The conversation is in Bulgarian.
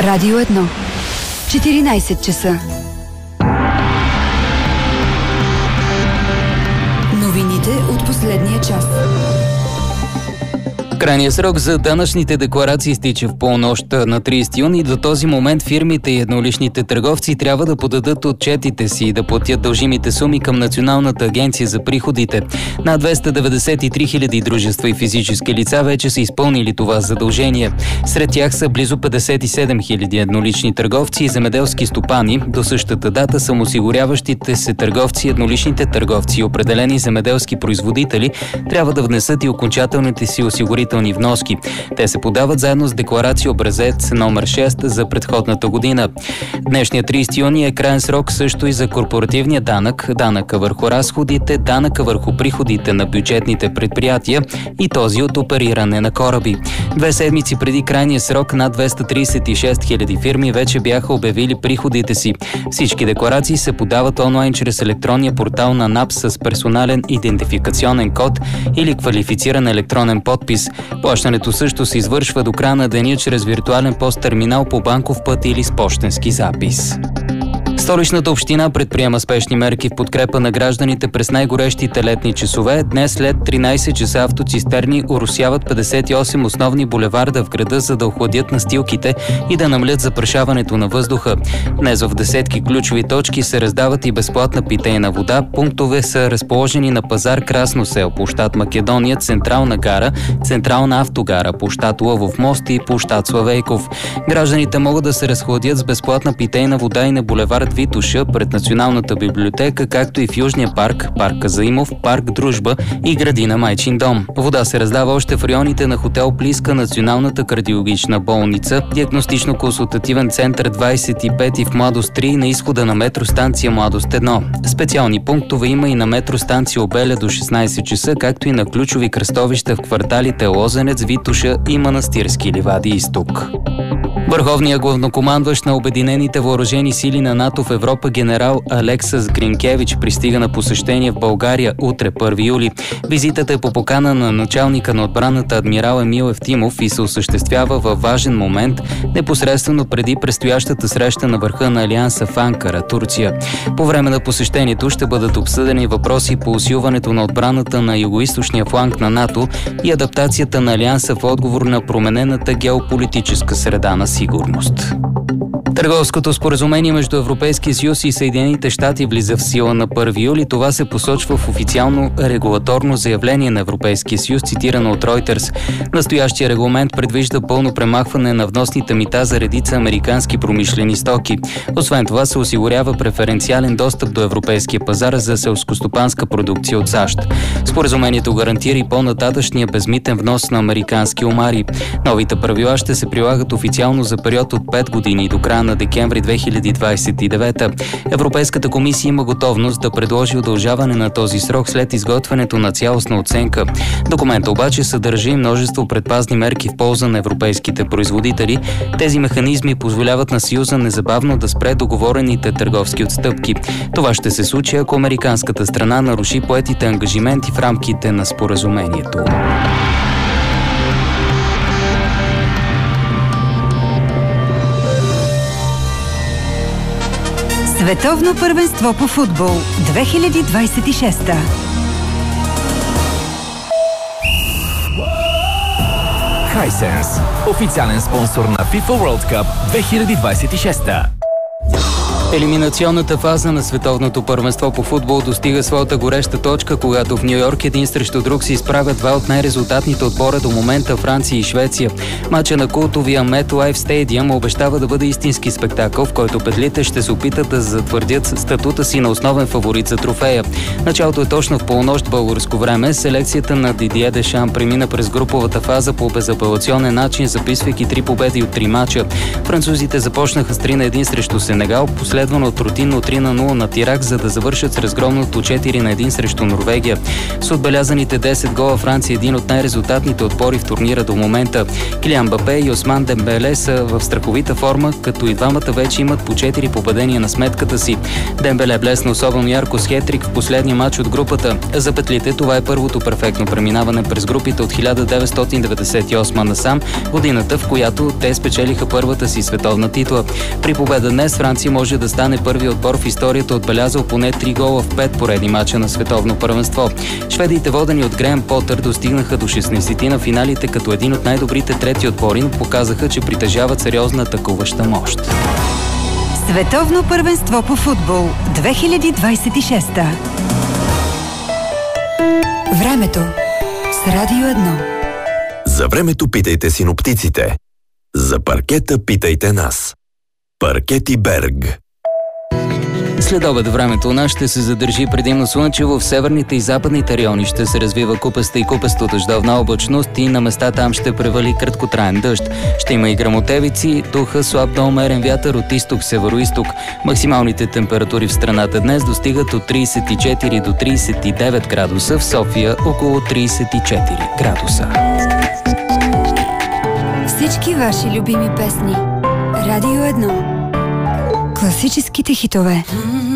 Радио 1. 14 часа. Новините от последния час. Крайният срок за данъчните декларации изтича в полунощ на 30 юни. До този момент фирмите и едноличните търговци трябва да подадат отчетите си и да платят дължимите суми към Националната агенция за приходите. Над 293 хиляди дружества и физически лица вече са изпълнили това задължение. Сред тях са близо 57 хиляди еднолични търговци и земеделски стопани. До същата дата самоосигуряващите се търговци, едноличните търговци и определени земеделски производители трябва да внесат и окончателните си осигурителни вноски. Те се подават заедно с декларация образец номер 6 за предходната година. Днешният 30 юни е краен срок също и за корпоративния данък, данъка върху разходите, данъка върху приходите на бюджетните предприятия и този от опериране на кораби. 2 седмици преди крайния срок над 236 хиляди фирми вече бяха обявили приходите си. Всички декларации се подават онлайн чрез електронния портал на НАП с персонален идентификационен код или квалифициран електронен подпис. Плащането също се извършва до края на деня чрез виртуален посттерминал по банков път или с пощенски запис. Столичната община предприема спешни мерки в подкрепа на гражданите през най-горещите летни часове. Днес след 13 часа автоцистерни оросяват 58 основни булеварда в града, за да охладят настилките и да намалят запрашаването на въздуха. Днес в десетки ключови точки се раздават и безплатна питейна вода. Пунктове са разположени на пазар Красно село, площад Македония, Централна гара, Централна автогара, площад Лъвов мост и площад Славейков. Гражданите могат да се разхладят с безплатна питейна вода и на булевард Витоша пред Националната библиотека, както и в Южния парк, парк Казаимов, парк Дружба и градина Майчин дом. Вода се раздава още в районите на хотел Плиска, Националната кардиологична болница, диагностично-консултативен център 25 и в Младост 3 на изхода на метростанция Младост 1. Специални пунктове има и на метростанция Обеля до 16 часа, както и на ключови кръстовища в кварталите Лозенец, Витоша и Манастирски ливади изток. Върховният главнокомандващ на Обединените въоръжени сили на НАТО в Европа генерал Алексас Гринкевич пристига на посещение в България утре, 1 юли. Визитата е по покана на началника на отбраната адмирал Емил Евтимов и се осъществява във важен момент, непосредствено преди предстоящата среща на върха на Алианса в Анкара, Турция. По време на посещението ще бъдат обсъдени въпроси по усилването на отбраната на югоизточния фланг на НАТО и адаптацията на Алианса в отговор на променената геополитическа среда на сигурност. Търговското споразумение между Европейския съюз и Съединените щати влиза в сила на 1 юли. Това се посочва в официално регулаторно заявление на Европейския съюз, цитирано от Reuters. Настоящия регламент предвижда пълно премахване на вносните мита за редица американски промишлени стоки. Освен това се осигурява преференциален достъп до европейския пазар за селскостопанска продукция от САЩ. Споразумението гарантира и по-нататъчния безмитен внос на американски омари. Новите правила ще се прилагат официално за период от 5 години до края на декември 2029. Европейската комисия има готовност да предложи удължаване на този срок след изготвянето на цялостна оценка. Документът обаче съдържа и множество предпазни мерки в полза на европейските производители. Тези механизми позволяват на Съюза незабавно да спре договорените търговски отстъпки. Това ще се случи, ако американската страна наруши поетите ангажименти в рамките на споразумението. Световно първенство по футбол 2026. Hisense, официален спонсор на FIFA World Cup 2026. Елиминационната фаза на Световното първенство по футбол достига своята гореща точка, когато в Ню Йорк един срещу друг се изправят два от най-резултатните отбора до момента, Франция и Швеция. Мача на култовия MetLife Stadium обещава да бъде истински спектакъл, в който петлите ще се опитат да затвърдят статута си на основен фаворит за трофея. Началото е точно в полунощ българско време. Селекцията на Дидие Дешам премина през груповата фаза по безапелационен начин, записвайки 3 победи от 3 мача. Французите започнаха с 3-1 срещу Сенегал, последвано от рутинно 3-0 над Ирак, за да завършат с разгромното 4-1 срещу Норвегия. С отбелязаните 10 гола Франция е един от най-резултатните отбори в турнира до момента. Килиан Мбапе и Осман Дембеле са в страховита форма, като и двамата вече имат по 4 победения на сметката си. Дембеле блесна особено ярко с хетрик в последния матч от групата. За петлите това е първото перфектно преминаване през групите от 1998 насам, годината, в която те спечелиха първата си световна титла. При победа днес Франция може да стане първи отбор в историята, отбелязал поне 3 гола в 5 поредни мача на световно първенство. Шведите, водени от Греъм Потър, достигнаха до 16-ти на финалите като един от най-добрите трети отбори, но показаха, че притежават сериозна атакуваща мощ. Световно първенство по футбол 2026. Времето с Радио 1. За времето питайте синоптиците. За паркета питайте нас. Паркети Берг. След обед времето у нас ще се задържи предимно слънчево, в северните и западните райони ще се развива купеста и купесто дъждовна облачност и на места там ще превали краткотраен дъжд. Ще има и гръмотевици, духа слаб до умерен вятър от изток-североизток. Максималните температури в страната днес достигат от 34 до 39 градуса, в София около 34 градуса. Всички ваши любими песни. Радио 1. Класическите хитове.